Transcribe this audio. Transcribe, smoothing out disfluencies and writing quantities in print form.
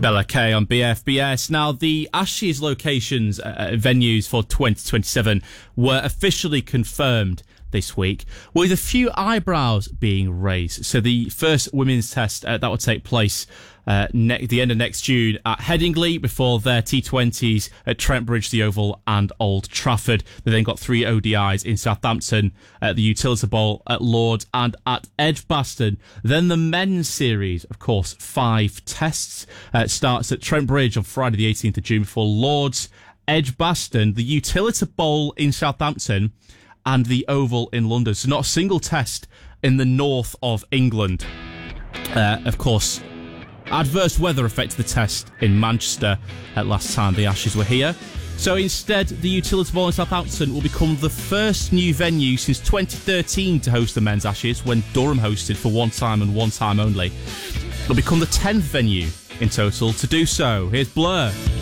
Bella K on BFBS. Now, the Ashes locations, venues for 2027 were officially confirmed this week, with a few eyebrows being raised. So the first women's test that will take place the end of next June at Headingley before their T20s at Trent Bridge, the Oval and Old Trafford. They then got 3 ODIs in Southampton, at the Utility Bowl at Lords and at Edgbaston. Then the men's series, of course, 5 tests, starts at Trent Bridge on Friday the 18th of June before Lords, Edgbaston, the Utility Bowl in Southampton and the Oval in London. So not a single test in the north of England. Of course, adverse weather affected the test in Manchester at last time the Ashes were here. So instead, the Utility Bowl in Southampton will become the first new venue since 2013 to host the men's Ashes, when Durham hosted for one time and one time only. It'll become the 10th venue in total to do so. Here's Blur.